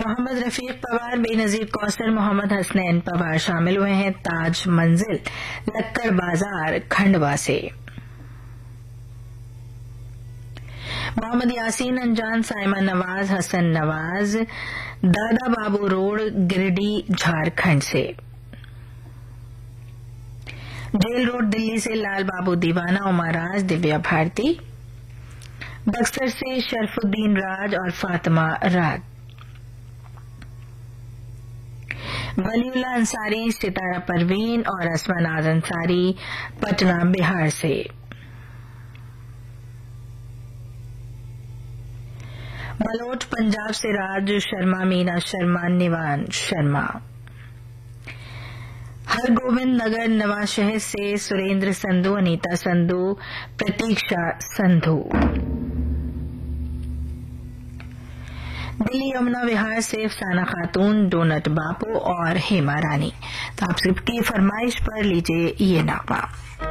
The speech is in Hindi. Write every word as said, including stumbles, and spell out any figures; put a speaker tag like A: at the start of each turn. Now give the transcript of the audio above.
A: मोहम्मद रफीक पवार, बेनजीर कौसर, मोहम्मद हसनैन पवार शामिल हुए हैं ताज मंजिल लक्कड़ बाजार खंडवा से। मोहम्मद यासीन अंजान, साइमा नवाज, हसन नवाज, दादा बाबू रोड गिरिडीह झारखंड से। जेल रोड दिल्ली से लाल बाबू दीवाना, उमाराज, दिव्या भारती। बक्सर से शरफुद्दीन राज और फातिमा राज। वलीउल्लाह अंसारी, सितारा परवीन और असमा नाज अंसारी पटना बिहार से। मलोट पंजाब से राजू शर्मा, मीना शर्मा, निवान शर्मा। हरगोविंद नगर नवाशहर से सुरेंद्र संधू, अनीता संधू, प्रतीक्षा संधू। दिल्ली यमुना विहार से अफसाना खातून, डोनट बापू और हेमा रानी। तो आप सबकी फरमाइश पर लीजिए ये नामा।